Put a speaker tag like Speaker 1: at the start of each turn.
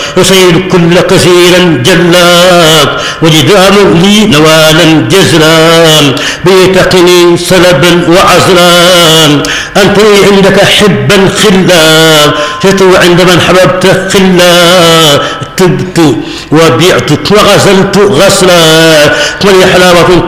Speaker 1: أصيد كل كثيرا جلاك وجدام لي نوالا جزلا بيتقني سلبا وعزلا أنت لي عندك حبا خلا شتو عند من حببت خلا تبت وبعت وغسلت غسلا من حلاوة